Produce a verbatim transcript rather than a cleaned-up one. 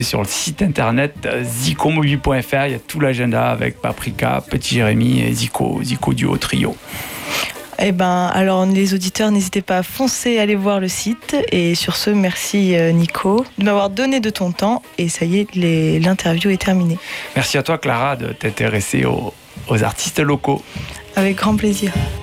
Sur le site internet zicomobile point f r, il y a tout l'agenda avec Paprika, Petit Jérémy et Zico, Zico duo trio. Eh ben, alors les auditeurs, n'hésitez pas à foncer, aller voir le site. Et sur ce, merci Nico de m'avoir donné de ton temps. Et ça y est, les, l'interview est terminée. Merci à toi Clara de t'intéresser aux, aux artistes locaux. Avec grand plaisir.